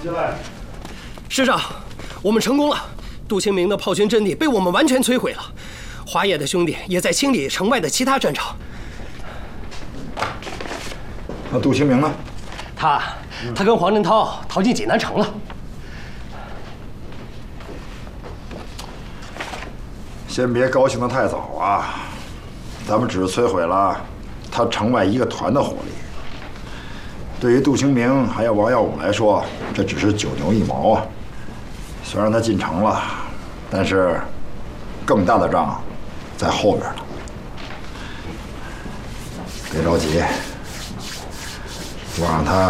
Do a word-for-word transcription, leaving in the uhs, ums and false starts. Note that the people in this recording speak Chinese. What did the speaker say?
进来。 师长，我们成功了，杜清明的炮军阵地被我们完全摧毁了。华野的兄弟也在清理城外的其他战场。 那杜清明呢？ 他，他跟黄振涛逃进济南城了。 先别高兴得太早啊，咱们只是摧毁了他城外一个团的火力。对于杜清明还有王耀武来说，这只是九牛一毛啊。虽然他进城了，但是更大的仗在后边呢。别着急，我让他